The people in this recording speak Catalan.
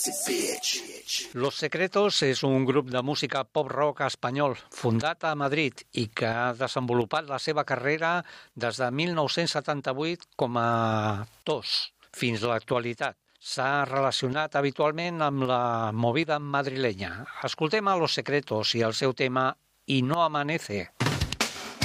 Los Secretos és un grup de música pop-rock espanyol fundat a Madrid i que ha desenvolupat la seva carrera des de 1978 com a tos fins a l'actualitat. S'ha relacionat habitualment amb la movida madrilenya. Escoltem a Los Secretos i el seu tema I no amanece.